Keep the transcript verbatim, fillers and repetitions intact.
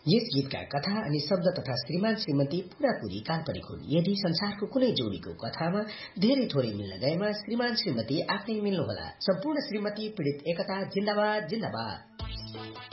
यस गीतका कथा अनि शब्द तथा श्रीमान श्रीमती पूरापूरी काल्पनिक हुन्। यदि संसारको कुनै जोडीको कथामा धेरै थोरै मिल्न गएमा श्रीमान श्रीमती आफ्नै मिल्नुहोला। सम्पूर्ण श्रीमती पीडित एकता जिन्दाबाद जिन्दाबाद।